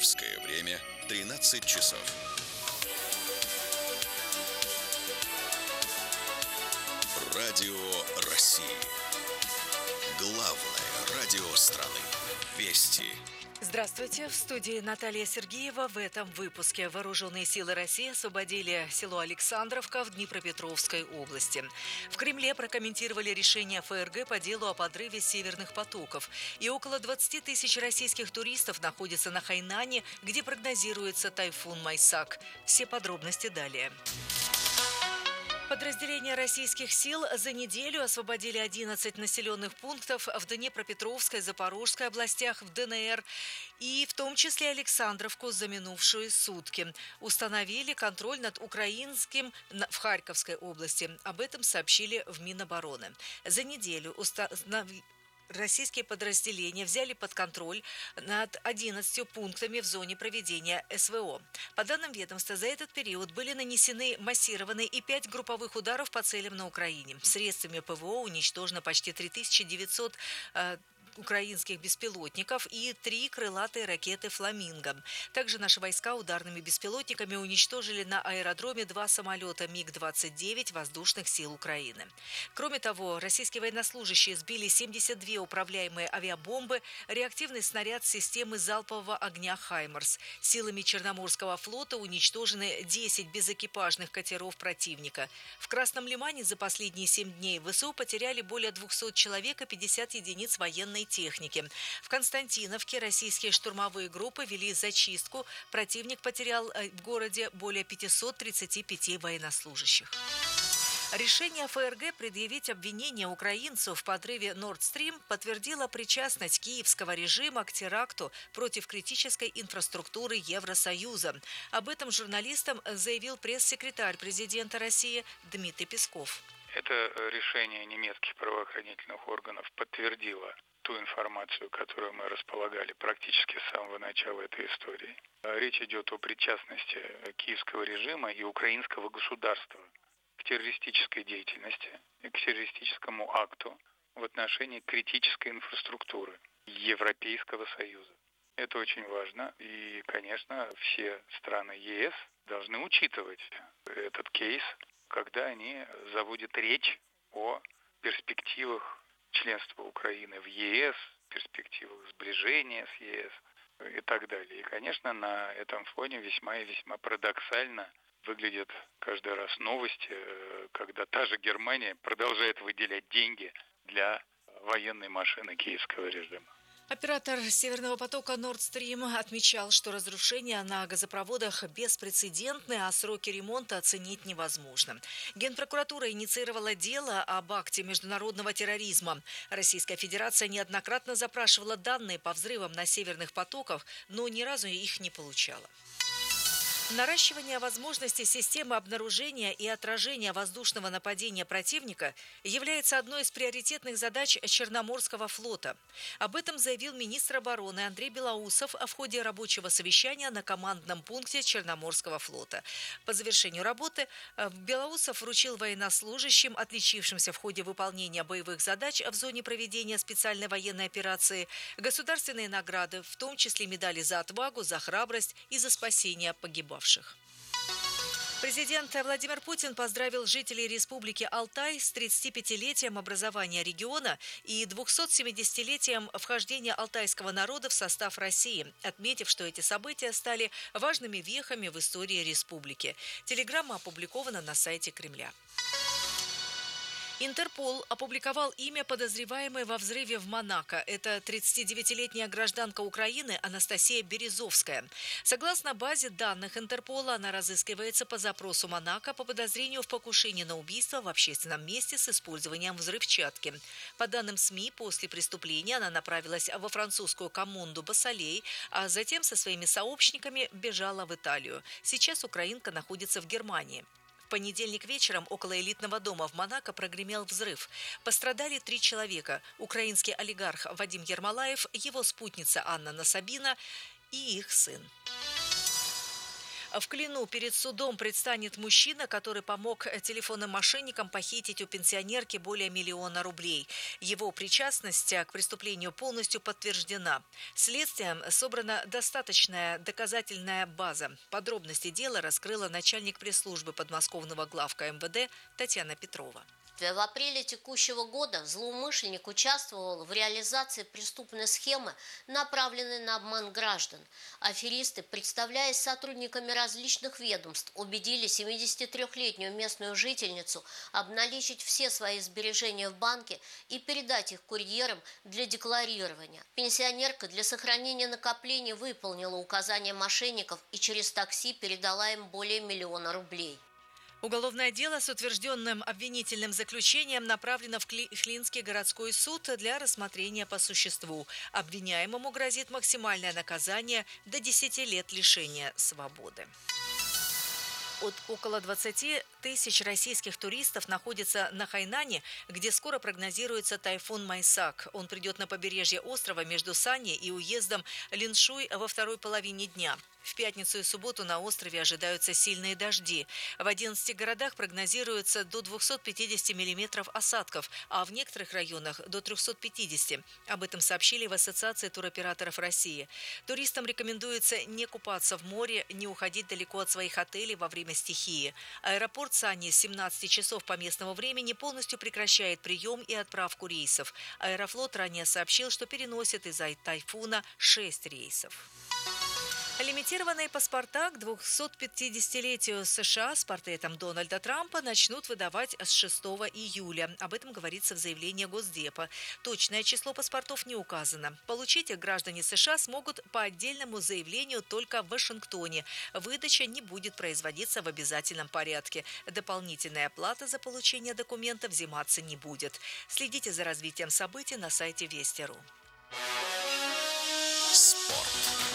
Московское время 13 часов. Радио России. Главное радио страны. Вести. Здравствуйте. В студии Наталья Сергеева. В этом выпуске вооруженные силы России освободили село Александровка в Днепропетровской области. В Кремле прокомментировали решение ФРГ по делу о подрыве северных потоков. И около 20 тысяч российских туристов находятся на Хайнане, где прогнозируется тайфун Майсак. Все подробности далее. Подразделения российских сил за неделю освободили 11 населенных пунктов в Днепропетровской, Запорожской областях, в ДНР и в том числе Александровку за минувшие сутки. Установили контроль над украинским в Харьковской области. Об этом сообщили в Минобороны. За неделю российские подразделения взяли под контроль над 11 пунктами в зоне проведения СВО. По данным ведомства, за этот период были нанесены массированные и 5 групповых ударов по целям на Украине. Средствами ПВО уничтожено почти 3900 украинских беспилотников и 3 крылатые ракеты «Фламинго». Также наши войска ударными беспилотниками уничтожили на аэродроме 2 самолета МиГ-29 воздушных сил Украины. Кроме того, российские военнослужащие сбили 72 управляемые авиабомбы, реактивный снаряд системы залпового огня «Хаймарс». Силами Черноморского флота уничтожены 10 безэкипажных катеров противника. В Красном Лимане за последние 7 дней ВСУ потеряли более 200 человек и 50 единиц военной техники. В Константиновке российские штурмовые группы вели зачистку. Противник потерял в городе более 535 военнослужащих. Решение ФРГ предъявить обвинение украинцу в подрыве Nord Stream подтвердило причастность киевского режима к теракту против критической инфраструктуры Евросоюза. Об этом журналистам заявил пресс-секретарь президента России Дмитрий Песков. Это решение немецких правоохранительных органов подтвердило ту информацию, которую мы располагали практически с самого начала этой истории. Речь идет о причастности киевского режима и украинского государства к террористической деятельности и к террористическому акту в отношении критической инфраструктуры Европейского Союза. Это очень важно, и, конечно, все страны ЕС должны учитывать этот кейс, когда они заводят речь о перспективах членства Украины в ЕС, перспективах сближения с ЕС и так далее. И, конечно, на этом фоне весьма и весьма парадоксально выглядят каждый раз новости, когда та же Германия продолжает выделять деньги для военной машины киевского режима. Оператор «Северного потока» Nord Stream отмечал, что разрушения на газопроводах беспрецедентны, а сроки ремонта оценить невозможно. Генпрокуратура инициировала дело об акте международного терроризма. Российская Федерация неоднократно запрашивала данные по взрывам на северных потоках, но ни разу их не получала. Наращивание возможностей системы обнаружения и отражения воздушного нападения противника является одной из приоритетных задач Черноморского флота. Об этом заявил министр обороны Андрей Белоусов в ходе рабочего совещания на командном пункте Черноморского флота. По завершению работы Белоусов вручил военнослужащим, отличившимся в ходе выполнения боевых задач в зоне проведения специальной военной операции, государственные награды, в том числе медали за отвагу, за храбрость и за спасение погибавших. Президент Владимир Путин поздравил жителей Республики Алтай с 35-летием образования региона и 270-летием вхождения алтайского народа в состав России, отметив, что эти события стали важными вехами в истории республики. Телеграмма опубликована на сайте Кремля. Интерпол опубликовал имя подозреваемой во взрыве в Монако. Это 39-летняя гражданка Украины Анастасия Березовская. Согласно базе данных Интерпола, она разыскивается по запросу Монако по подозрению в покушении на убийство в общественном месте с использованием взрывчатки. По данным СМИ, после преступления она направилась во французскую коммунду Басалей, а затем со своими сообщниками бежала в Италию. Сейчас украинка находится в Германии. В понедельник вечером около элитного дома в Монако прогремел взрыв. Пострадали 3 человека. Украинский олигарх Вадим Ермолаев, его спутница Анна Насабина и их сын. В Клину перед судом предстанет мужчина, который помог телефонным мошенникам похитить у пенсионерки более 1 миллиона рублей. Его причастность к преступлению полностью подтверждена. Следствием собрана достаточная доказательная база. Подробности дела раскрыла начальник пресс-службы подмосковного главка МВД Татьяна Петрова. В апреле текущего года злоумышленник участвовал в реализации преступной схемы, направленной на обман граждан. Аферисты, представляясь сотрудниками различных ведомств, убедили 73-летнюю местную жительницу обналичить все свои сбережения в банке и передать их курьерам для декларирования. Пенсионерка для сохранения накоплений выполнила указания мошенников и через такси передала им более 1 миллиона рублей. Уголовное дело с утвержденным обвинительным заключением направлено в Клинский городской суд для рассмотрения по существу. Обвиняемому грозит максимальное наказание до 10 лет лишения свободы. Около 20 тысяч российских туристов находятся на Хайнане, где скоро прогнозируется тайфун Майсак. Он придет на побережье острова между Саньей и уездом Линшуй во второй половине дня. В пятницу и субботу на острове ожидаются сильные дожди. В 11 городах прогнозируется до 250 миллиметров осадков, а в некоторых районах до 350. Об этом сообщили в Ассоциации туроператоров России. Туристам рекомендуется не купаться в море, не уходить далеко от своих отелей во время стихии. Аэропорт Саньи с 17 часов по местному времени полностью прекращает прием и отправку рейсов. Аэрофлот ранее сообщил, что переносит из-за тайфуна 6 рейсов. Лимитированные паспорта к 250-летию США с портретом Дональда Трампа начнут выдавать с 6 июля. Об этом говорится в заявлении Госдепа. Точное число паспортов не указано. Получить их граждане США смогут по отдельному заявлению только в Вашингтоне. Выдача не будет производиться в обязательном порядке. Дополнительная плата за получение документов взиматься не будет. Следите за развитием событий на сайте Вести.ру. Спорт.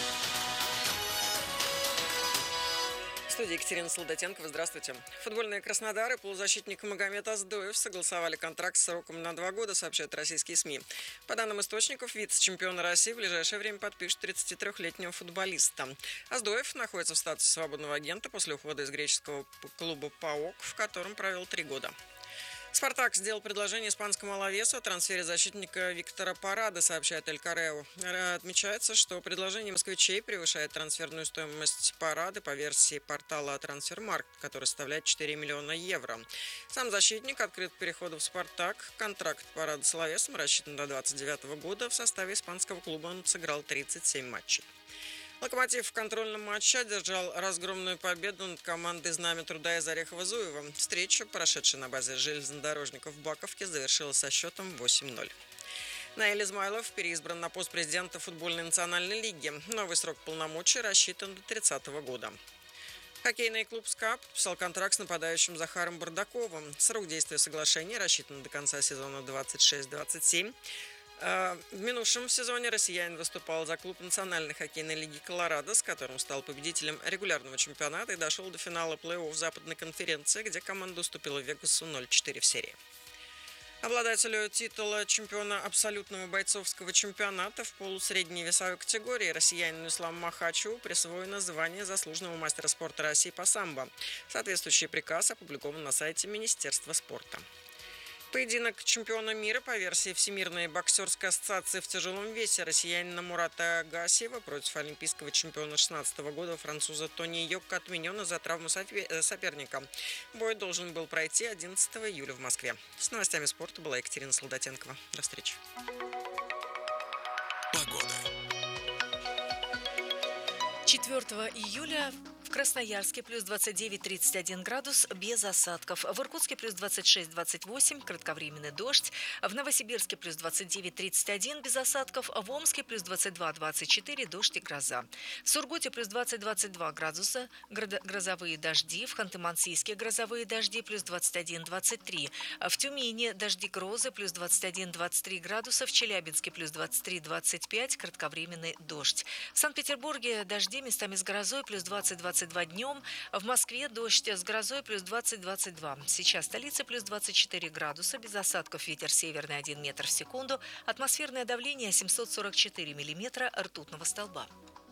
В студии Екатерина Солдатенкова. Здравствуйте. Футбольные Краснодары, полузащитник Магомед Аздоев согласовали контракт с сроком на 2 года, сообщают российские СМИ. По данным источников, вице-чемпиона России в ближайшее время подпишет 33-летнего футболиста. Аздоев находится в статусе свободного агента после ухода из греческого клуба ПАОК, в котором провел 3 года. «Спартак» сделал предложение испанскому Алавесу о трансфере защитника Виктора Парады, сообщает Эль Коррео. Отмечается, что предложение москвичей превышает трансферную стоимость Парады по версии портала «Трансфермаркт», который составляет 4 миллиона евро. Сам защитник открыт к переходу в «Спартак». Контракт Парады с Алавесом рассчитан до 2029 года. В составе испанского клуба он сыграл 37 матчей. «Локомотив» в контрольном матче одержал разгромную победу над командой «Знамя труда» из Орехово-Зуева. Встреча, прошедшая на базе железнодорожников в Баковке, завершилась со счетом 8-0. Наиль Измайлов переизбран на пост президента футбольной национальной лиги. Новый срок полномочий рассчитан до 30 года. Хоккейный клуб «СКА» подписал контракт с нападающим Захаром Бардаковым. Срок действия соглашения рассчитан до конца сезона 26-27. В минувшем сезоне россиянин выступал за клуб Национальной хоккейной лиги «Колорадо», с которым стал победителем регулярного чемпионата и дошел до финала плей-офф Западной конференции, где команда уступила Вегасу 0-4 в серии. Обладателю титула чемпиона абсолютного бойцовского чемпионата в полусредней весовой категории россиянину Исламу Махачеву присвоено звание заслуженного мастера спорта России по самбо. Соответствующий приказ опубликован на сайте Министерства спорта. Поединок чемпиона мира по версии Всемирной боксерской ассоциации в тяжелом весе россиянина Мурата Гасиева против олимпийского чемпиона 2016 года француза Тони Йокко отменен из-за травмы соперника. Бой должен был пройти 11 июля в Москве. С новостями спорта была Екатерина Солдатенкова. До встречи. Погода. 4 июля в Красноярске плюс 29-31 градус без осадков. В Иркутске плюс 26-28, кратковременный дождь. В Новосибирске плюс 29-31 без осадков. В Омске плюс 22-24, дождь и гроза. В Сургуте плюс 20-22 градуса, грозовые дожди. В Ханты-Мансийске грозовые дожди плюс 21-23. В Тюмени дожди грозы плюс 21-23 градуса. В Челябинске плюс 23-25, кратковременный дождь. В Санкт-Петербурге дожди местами с грозой плюс 20-22 днем. В Москве дождь с грозой плюс 20-22. Сейчас столица плюс 24 градуса. Без осадков ветер северный 1 метр в секунду. Атмосферное давление 744 миллиметра ртутного столба.